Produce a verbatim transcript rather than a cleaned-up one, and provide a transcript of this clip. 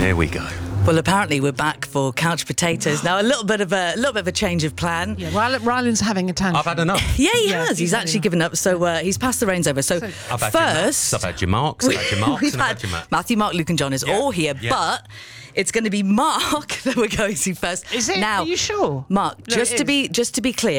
Here we go. Well, apparently we're back for couch potatoes now. A little bit of a, a little bit of a change of plan. Yeah, Ryl- Ryland's having a tantrum. I've had enough. Yeah, he Yeah, has. he's He's had actually enough. given up. So uh, he's passed the reins over. So, I've had your Max, first, I've had your Marks, I've had your Marks, we've and I've had had your Matt. Matthew, Mark, Luke, and John is Yeah, all here, yeah. but it's going to be Mark that we're going to first. Is it? Now, Are you sure? Mark, No, just it to is. be just to be clear.